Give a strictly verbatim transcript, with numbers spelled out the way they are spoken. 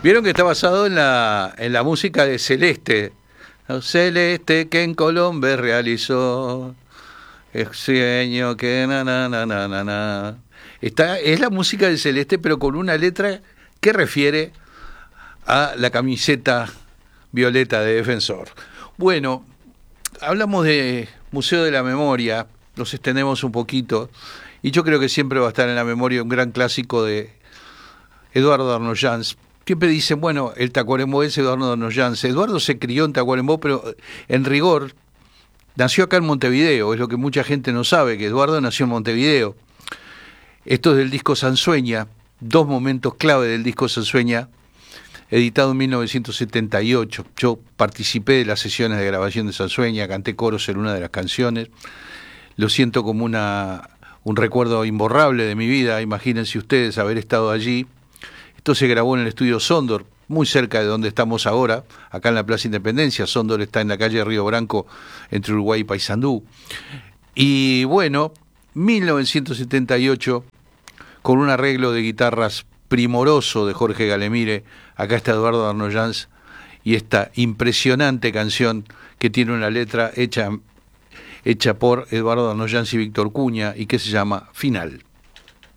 Vieron que está basado en la, en la música de Celeste. ¿No? Celeste que en Colombia realizó el sueño que na na na na na na. Está, es la música de Celeste, pero con una letra que refiere a la camiseta violeta de Defensor. Bueno, hablamos de Museo de la Memoria, nos extendemos un poquito, y yo creo que siempre va a estar en la memoria un gran clásico de Eduardo Arnoyanz. Siempre dicen, bueno, el tacuarembó es Eduardo Arnoyanz. Eduardo se crió en Tacuarembó, pero en rigor nació acá en Montevideo, es lo que mucha gente no sabe, que Eduardo nació en Montevideo. Esto es del disco Sansueña, dos momentos clave del disco Sansueña, editado en mil novecientos setenta y ocho. Yo participé de las sesiones de grabación de Sansueña, canté coros en una de las canciones. Lo siento como una, un recuerdo imborrable de mi vida, imagínense ustedes haber estado allí. Esto se grabó en el estudio Sondor, muy cerca de donde estamos ahora, acá en la Plaza Independencia. Sondor está en la calle Río Branco, entre Uruguay y Paysandú. Y bueno, mil novecientos setenta y ocho, con un arreglo de guitarras primoroso de Jorge Galemire, acá está Eduardo Arnoyanz, y esta impresionante canción que tiene una letra hecha, hecha por Eduardo Arnoyanz y Víctor Cuña, y que se llama Final.